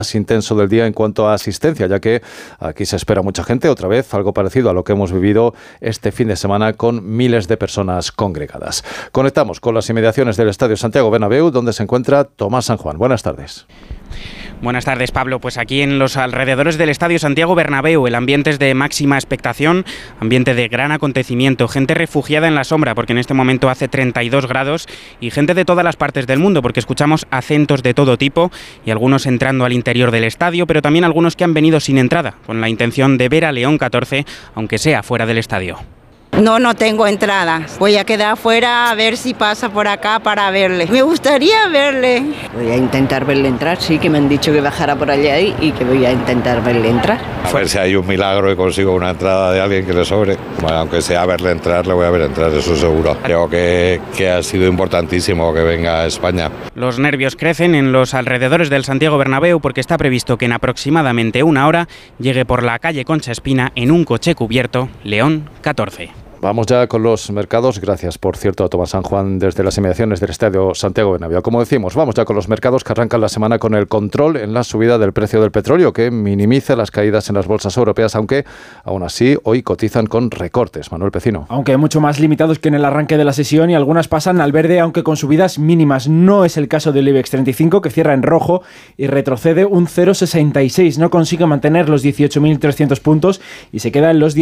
más intenso del día en cuanto a asistencia, ya que aquí se espera mucha gente, otra vez algo parecido a lo que hemos vivido este fin de semana con miles de personas congregadas. Conectamos con las inmediaciones del Estadio Santiago Bernabéu, donde se encuentra Tomás San Juan. Buenas tardes. Buenas tardes, Pablo. Pues aquí en los alrededores del Estadio Santiago Bernabéu el ambiente es de máxima expectación, ambiente de gran acontecimiento, gente refugiada en la sombra porque en este momento hace 32 grados y gente de todas las partes del mundo porque escuchamos acentos de todo tipo y algunos entrando al interior del estadio, pero también algunos que han venido sin entrada con la intención de ver a León 14, aunque sea fuera del estadio. No tengo entrada. Voy a quedar afuera a ver si pasa por acá para verle. Me gustaría verle. Voy a intentar verle entrar, sí, que me han dicho que bajara por allá y que voy a intentar verle entrar. A ver si hay un milagro y consigo una entrada de alguien que le sobre. Bueno, aunque sea verle entrar, le voy a ver entrar, eso seguro. Creo que ha sido importantísimo que venga a España. Los nervios crecen en los alrededores del Santiago Bernabéu porque está previsto que en aproximadamente una hora llegue por la calle Concha Espina en un coche cubierto León 14. Vamos ya con los mercados. Gracias, por cierto, a Tomás San Juan desde las inmediaciones del Estadio Santiago Bernabéu. Como decimos, vamos ya con los mercados que arrancan la semana con el control en la subida del precio del petróleo, que minimiza las caídas en las bolsas europeas, aunque aún así hoy cotizan con recortes. Manuel Pecino. Aunque mucho más limitados que en el arranque de la sesión y algunas pasan al verde, aunque con subidas mínimas. No es el caso del IBEX 35, que cierra en rojo y retrocede un 0,66. No consigue mantener los 18.300 puntos y se queda en los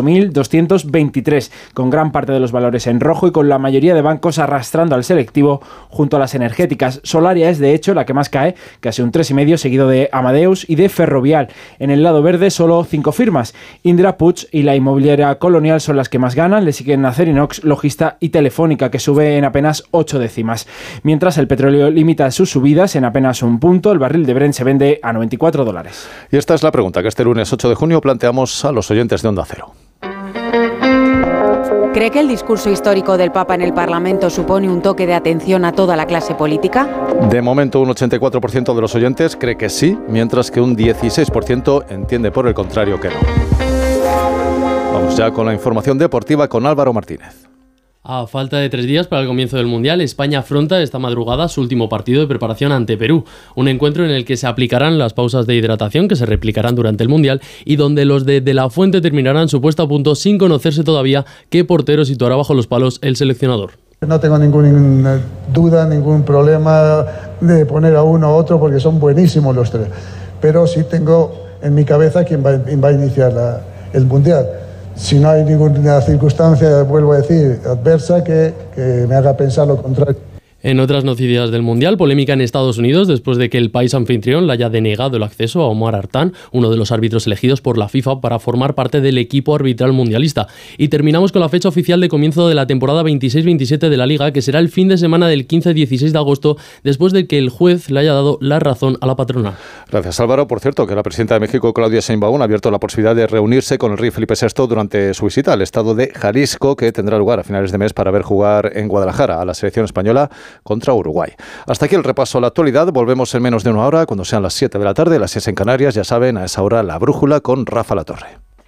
18.223. Con gran parte de los valores en rojo y con la mayoría de bancos arrastrando al selectivo junto a las energéticas. Solaria es de hecho la que más cae, casi un 3,5, seguido de Amadeus y de Ferrovial. En el lado verde solo 5 firmas. Indra, Puig y la inmobiliaria Colonial son las que más ganan, le siguen Acerinox, Logista y Telefónica, que sube en apenas 8 décimas. Mientras el petróleo limita sus subidas en apenas un punto, el barril de Brent se vende a $94. Y esta es la pregunta que este lunes 8 de junio planteamos a los oyentes de Onda Cero. ¿Cree que el discurso histórico del Papa en el Parlamento supone un toque de atención a toda la clase política? De momento, un 84% de los oyentes cree que sí, mientras que un 16% entiende por el contrario que no. Vamos ya con la información deportiva con Álvaro Martínez. A falta de 3 días para el comienzo del Mundial, España afronta esta madrugada su último partido de preparación ante Perú, un encuentro en el que se aplicarán las pausas de hidratación que se replicarán durante el Mundial y donde los de La Fuente terminarán su puesta a punto sin conocerse todavía qué portero situará bajo los palos el seleccionador. No tengo ninguna duda, ningún problema de poner a uno u otro porque son buenísimos los tres, pero sí tengo en mi cabeza quién va a iniciar el Mundial. Si no hay ninguna circunstancia, vuelvo a decir, adversa que me haga pensar lo contrario. En otras noticias del Mundial, polémica en Estados Unidos después de que el país anfitrión le haya denegado el acceso a Omar Hartán, uno de los árbitros elegidos por la FIFA para formar parte del equipo arbitral mundialista. Y terminamos con la fecha oficial de comienzo de la temporada 26-27 de la Liga, que será el fin de semana del 15-16 de agosto, después de que el juez le haya dado la razón a la patronal. Gracias, Álvaro. Por cierto, que la presidenta de México, Claudia Sheinbaum, ha abierto la posibilidad de reunirse con el rey Felipe VI durante su visita al estado de Jalisco, que tendrá lugar a finales de mes para ver jugar en Guadalajara a la selección española contra Uruguay. Hasta aquí el repaso a la actualidad. Volvemos en menos de una hora, cuando sean las 7 de la tarde, las 6 en Canarias. Ya saben, a esa hora La Brújula con Rafa Latorre.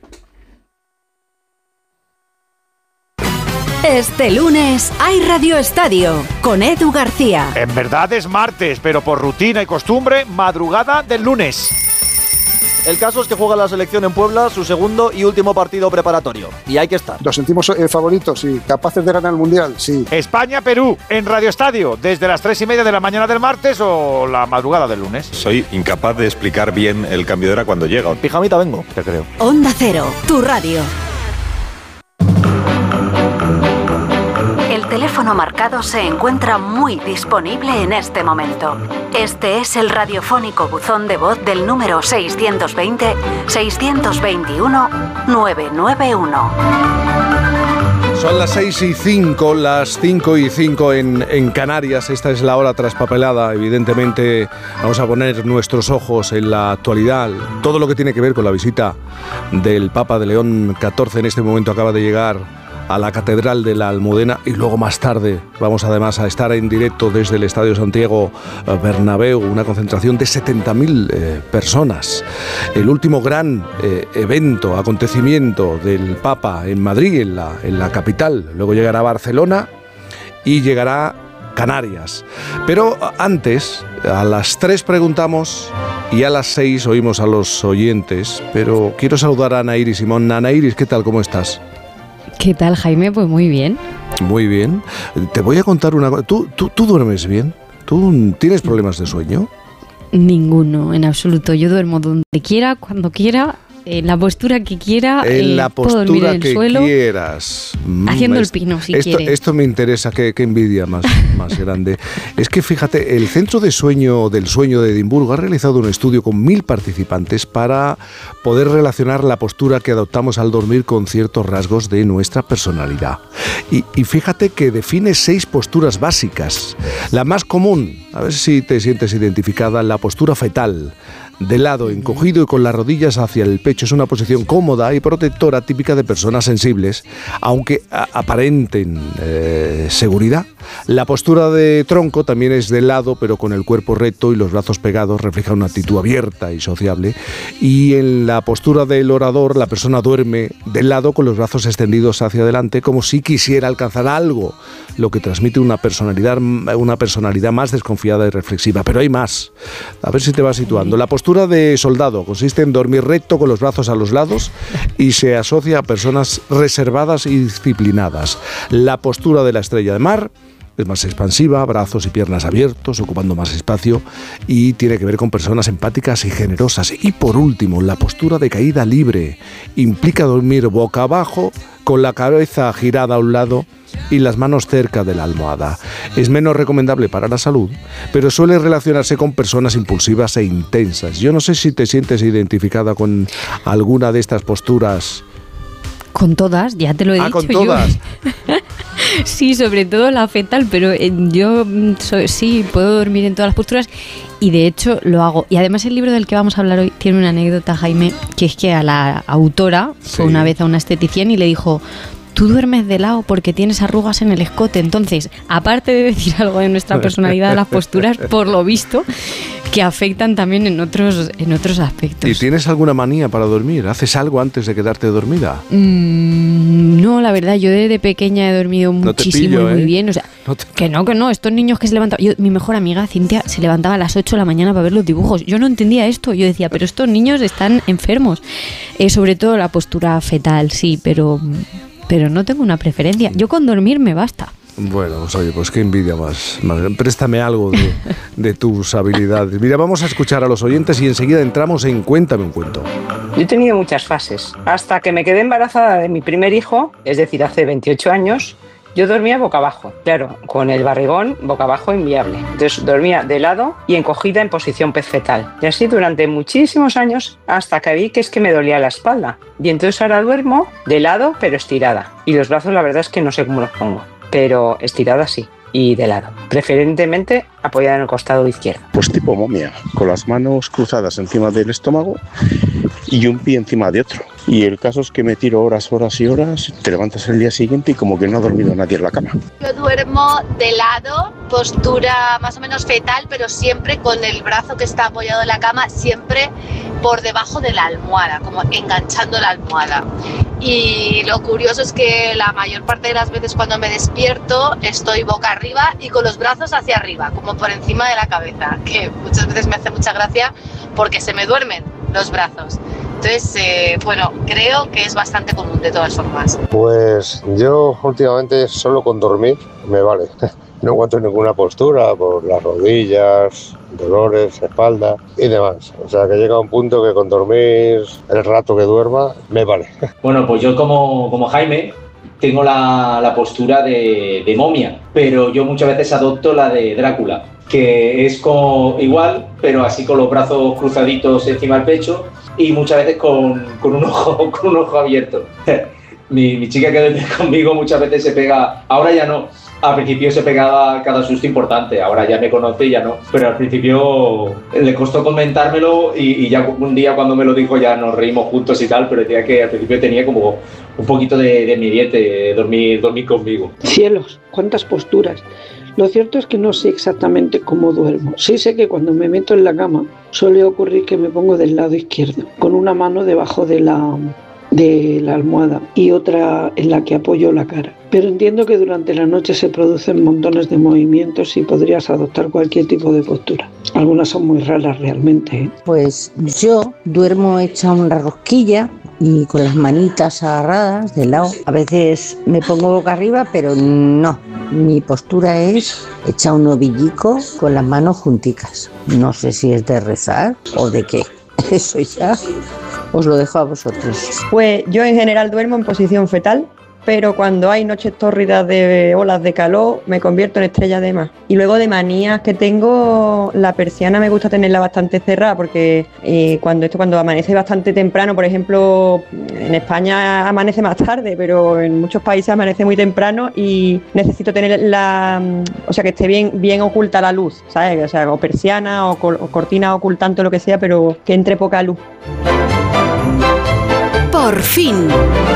Este lunes hay Radio Estadio con Edu García. En verdad es martes, pero por rutina y costumbre, madrugada del lunes. El caso es que juega la selección en Puebla su segundo y último partido preparatorio. Y hay que estar. ¿Nos sentimos favoritos? Sí. ¿Capaces de ganar el Mundial? Sí. España-Perú en Radio Estadio, desde las 3:30 de la mañana del martes o la madrugada del lunes. Soy incapaz de explicar bien el cambio de hora cuando llega. Pijamita vengo, te creo. Onda Cero, tu radio. El teléfono marcado se encuentra muy disponible en este momento. Este es el radiofónico buzón de voz del número 620-621-991. Son las 6:05, las 5:05 en Canarias. Esta es la hora traspapelada. Evidentemente vamos a poner nuestros ojos en la actualidad. Todo lo que tiene que ver con la visita del Papa de León XIV. En este momento acaba de llegar a la Catedral de la Almudena y luego más tarde vamos además a estar en directo desde el Estadio Santiago Bernabéu, una concentración de 70.000 personas. El último gran acontecimiento del Papa en Madrid, en la capital. Luego llegará a Barcelona y llegará Canarias. Pero antes, a las 3 preguntamos y a las 6 oímos a los oyentes. Pero quiero saludar a Ana Iris Simón. Ana Iris, ¿qué tal? ¿Cómo estás? ¿Qué tal, Jaime? Pues muy bien. Muy bien. Te voy a contar una cosa. ¿Tú duermes bien? ¿Tú tienes problemas de sueño? Ninguno, en absoluto. Yo duermo donde quiera, cuando quiera, en la postura que quiera. En la puedo dormir postura en el que suelo, quieras. haciendo el pino, si quiere. Esto me interesa, qué envidia más grande. Es que fíjate, el Centro del Sueño de Edimburgo ha realizado un estudio con 1000 participantes para poder relacionar la postura que adoptamos al dormir con ciertos rasgos de nuestra personalidad. Y fíjate que define 6 posturas básicas. La más común, a ver si te sientes identificada, la postura fetal. De lado, encogido y con las rodillas hacia el pecho. Es una posición cómoda y protectora típica de personas sensibles, aunque aparenten seguridad. La postura de tronco también es de lado, pero con el cuerpo recto y los brazos pegados, refleja una actitud abierta y sociable. Y en la postura del orador, la persona duerme de lado con los brazos extendidos hacia adelante, como si quisiera alcanzar algo, lo que transmite una personalidad más desconfiada y reflexiva. Pero hay más. A ver si te vas situando. La postura de soldado consiste en dormir recto con los brazos a los lados y se asocia a personas reservadas y disciplinadas. La postura de la estrella de mar es más expansiva, brazos y piernas abiertos, ocupando más espacio, y tiene que ver con personas empáticas y generosas. Y por último, la postura de caída libre implica dormir boca abajo, con la cabeza girada a un lado y las manos cerca de la almohada. Es menos recomendable para la salud, pero suele relacionarse con personas impulsivas e intensas. Yo no sé si te sientes identificada con alguna de estas posturas. Con todas, ya te lo he dicho. ¿Con todas? Sí, sobre todo la fetal, pero yo sí puedo dormir en todas las posturas y de hecho lo hago. Y además el libro del que vamos a hablar hoy tiene una anécdota, Jaime, que es que a la autora fue una vez a una esteticien y le dijo: tú duermes de lado porque tienes arrugas en el escote. Entonces, aparte de decir algo de nuestra personalidad, de las posturas, por lo visto, que afectan también en otros aspectos. ¿Y tienes alguna manía para dormir? ¿Haces algo antes de quedarte dormida? No, la verdad, yo desde pequeña he dormido muchísimo y muy bien. O sea, que no, estos niños que se levantan... mi mejor amiga, Cintia, se levantaba a las 8 de la mañana para ver los dibujos. Yo no entendía esto. Yo decía, pero estos niños están enfermos. Sobre todo la postura fetal, sí, pero no tengo una preferencia. Yo con dormir me basta. Bueno, pues oye, pues qué envidia más. Préstame algo de tus habilidades. Mira, vamos a escuchar a los oyentes y enseguida entramos en Cuéntame un cuento. Yo he tenido muchas fases. Hasta que me quedé embarazada de mi primer hijo, es decir, hace 28 años, yo dormía boca abajo. Claro, con el barrigón boca abajo inviable. Entonces dormía de lado y encogida en posición pez fetal. Y así durante muchísimos años, hasta que vi que es que me dolía la espalda. Y entonces ahora duermo de lado, pero estirada. Y los brazos la verdad es que no sé cómo los pongo, pero estirada sí, y de lado. Preferentemente apoyada en el costado izquierdo. Pues tipo momia, con las manos cruzadas encima del estómago y un pie encima de otro. Y el caso es que me tiro horas y horas, te levantas el día siguiente y como que no ha dormido nadie en la cama. Yo duermo de lado, postura más o menos fetal, pero siempre con el brazo que está apoyado en la cama, siempre por debajo de la almohada, como enganchando la almohada. Y lo curioso es que la mayor parte de las veces cuando me despierto estoy boca arriba y con los brazos hacia arriba, como por encima de la cabeza, que muchas veces me hace mucha gracia porque se me duermen los brazos. Entonces, bueno, creo que es bastante común de todas formas. Pues yo últimamente solo con dormir me vale. No aguanto ninguna postura por las rodillas, dolores, espalda y demás. O sea que llega un punto que con dormir el rato que duerma me vale. Bueno, pues yo como Jaime tengo la postura de momia, pero yo muchas veces adopto la de Drácula, que es igual, pero así con los brazos cruzaditos encima del pecho y muchas veces con un ojo abierto. Mi chica que duerme conmigo muchas veces se pega, ahora ya no, al principio se pegaba cada susto importante, ahora ya me conoce y ya no, pero al principio le costó comentármelo y ya un día cuando me lo dijo ya nos reímos juntos y tal, pero decía que al principio tenía como un poquito de miediete dormir conmigo. Cielos, cuántas posturas. Lo cierto es que no sé exactamente cómo duermo. Sí sé que cuando me meto en la cama suele ocurrir que me pongo del lado izquierdo, con una mano debajo de de la almohada y otra en la que apoyo la cara. Pero entiendo que durante la noche se producen montones de movimientos y podrías adoptar cualquier tipo de postura. Algunas son muy raras realmente, ¿eh? Pues yo duermo hecha una rosquilla y con las manitas agarradas de lado. A veces me pongo boca arriba, pero no. Mi postura es hecha un ovillico con las manos junticas. No sé si es de rezar o de qué. Eso ya os lo dejo a vosotros. Pues yo en general duermo en posición fetal, pero cuando hay noches tórridas de olas de calor me convierto en estrella de mar. Y luego de manías que tengo, la persiana me gusta tenerla bastante cerrada porque cuando amanece bastante temprano, por ejemplo, en España amanece más tarde, pero en muchos países amanece muy temprano y necesito tener que esté bien oculta la luz, ¿sabes? O sea, o persiana o cortina ocultante o lo que sea, pero que entre poca luz. Por fin.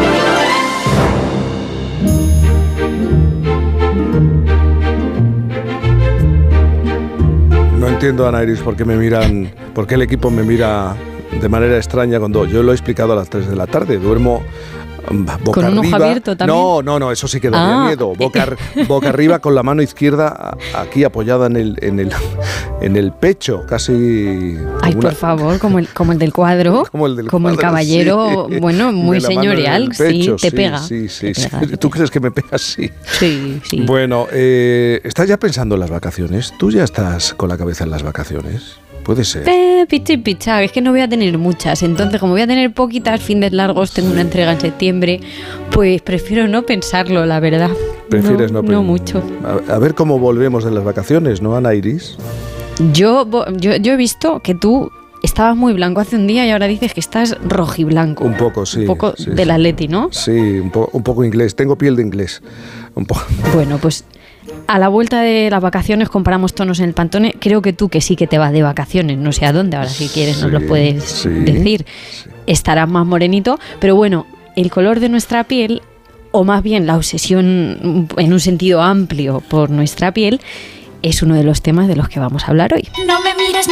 No entiendo, Ana Iris, por qué el equipo me mira de manera extraña cuando yo lo he explicado a las 3 de la tarde. Duermo boca ¿Con un arriba. ojo abierto también? No, eso sí que daría miedo. Boca arriba con la mano izquierda aquí apoyada en el pecho, casi. Ay, por favor, como el del cuadro. Como el caballero, sí. bueno, muy señorial, pecho, sí, te pega. Sí. Te pega. ¿Tú crees que me pega? Sí. Sí. Bueno, ¿estás ya pensando en las vacaciones? ¿Tú ya estás con la cabeza en las vacaciones? Puede ser. Picha, es que no voy a tener muchas. Entonces, como voy a tener poquitas fines largos, tengo una entrega en septiembre, pues prefiero no pensarlo, la verdad. ¿Prefieres no No mucho. A ver cómo volvemos de las vacaciones, ¿no, Ana Iris? Yo he visto que tú estabas muy blanco hace un día y ahora dices que estás rojiblanco. Un poco, sí. Un poco sí, del Atleti, ¿no? Sí, un poco inglés. Tengo piel de inglés. Un poco. Bueno, pues a la vuelta de las vacaciones comparamos tonos en el Pantone. Creo que tú, que sí que te vas de vacaciones, no sé a dónde, ahora si quieres nos lo puedes decir. Sí. Estarás más morenito, pero bueno, el color de nuestra piel, o más bien la obsesión en un sentido amplio por nuestra piel, es uno de los temas de los que vamos a hablar hoy. No me mires